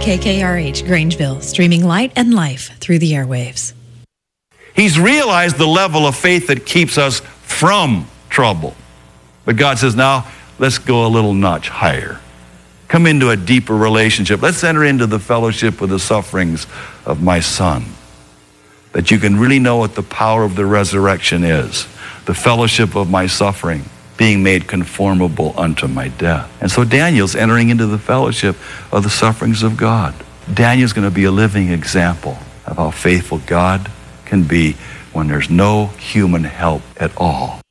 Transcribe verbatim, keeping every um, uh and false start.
K K R H, Grangeville, streaming light and life through the airwaves. He's realized the level of faith that keeps us from trouble. But God says, now let's go a little notch higher. Come into a deeper relationship. Let's enter into the fellowship with the sufferings of my Son, that you can really know what the power of the resurrection is, the fellowship of my suffering, being made conformable unto my death. And so Daniel's entering into the fellowship of the sufferings of God. Daniel's going to be a living example of how faithful God can be when there's no human help at all.